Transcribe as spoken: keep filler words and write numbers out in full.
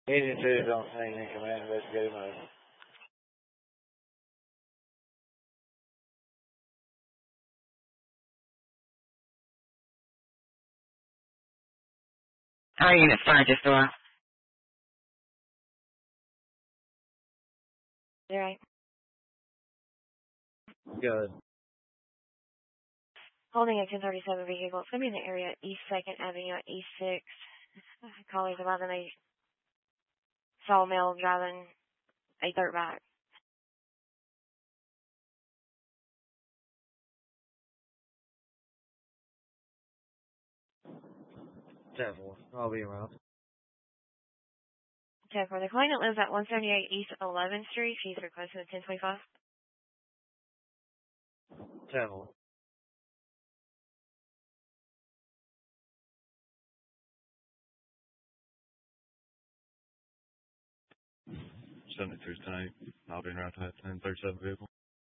Agent two don't say anything. Command investigative mode. Our unit started just door. You're right. Good. Holding a ten thirty-seven vehicle. It's going to be in the area East second Avenue, East six. Callers eleven eight. Saw male driving a dirt bike. ten four. I'll be around. ten four. The client lives at one seventy-eight East eleventh Street. She's requesting a ten twenty-five. ten four. seventy-three ten eight. I'll be around to that ten thirty-seven vehicle.